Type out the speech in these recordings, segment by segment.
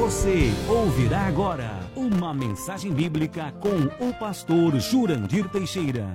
Você ouvirá agora uma mensagem bíblica com o pastor Jurandir Teixeira.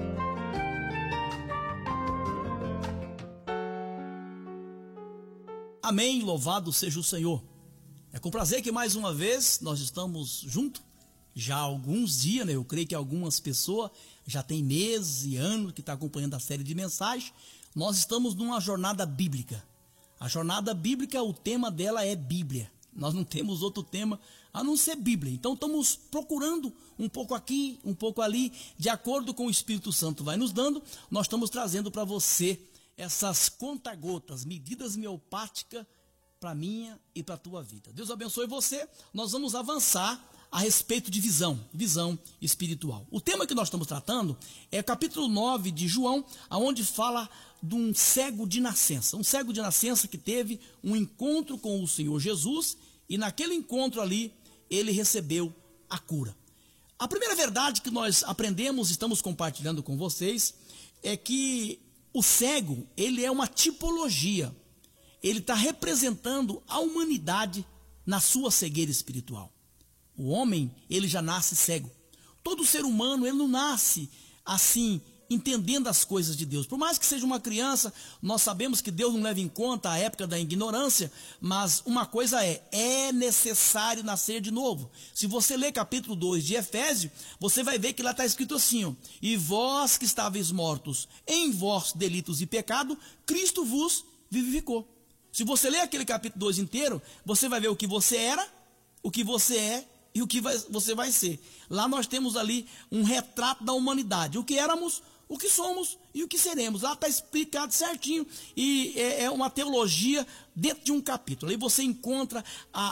Amém, louvado seja o Senhor. É com prazer que mais uma vez nós estamos juntos, já há alguns dias, Eu creio que algumas pessoas já tem meses e anos que estão acompanhando a série de mensagens. Nós estamos numa jornada bíblica. A jornada bíblica, o tema dela é Bíblia. Nós não temos outro tema a não ser Bíblia. Então estamos procurando um pouco aqui, um pouco ali, de acordo com o Espírito Santo vai nos dando. Nós estamos trazendo para você essas conta-gotas, medidas miopáticas para a minha e para a tua vida. Deus abençoe você. Nós vamos avançar a respeito de visão espiritual. O tema que nós estamos tratando é capítulo 9 de João, onde fala de um cego de nascença. Um cego de nascença que teve um encontro com o Senhor Jesus e naquele encontro ali ele recebeu a cura. A primeira verdade que nós aprendemos, estamos compartilhando com vocês, é que o cego, ele é uma tipologia. Ele está representando a humanidade na sua cegueira espiritual. O homem, ele já nasce cego. Todo ser humano, ele não nasce assim, entendendo as coisas de Deus. Por mais que seja uma criança, nós sabemos que Deus não leva em conta a época da ignorância, mas uma coisa é necessário nascer de novo. Se você ler capítulo 2 de Efésios, você vai ver que lá está escrito assim, e vós que estáveis mortos em vossos delitos e pecado, Cristo vos vivificou. Se você ler aquele capítulo 2 inteiro, você vai ver o que você era, o que você é e o que você vai ser. Lá nós temos ali um retrato da humanidade, o que éramos, o que somos e o que seremos. Lá está explicado certinho e é uma teologia dentro de um capítulo. Aí você encontra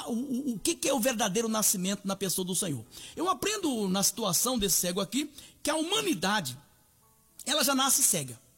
o que é o verdadeiro nascimento na pessoa do Senhor. Eu aprendo na situação desse cego aqui que a humanidade, ela já nasce cega.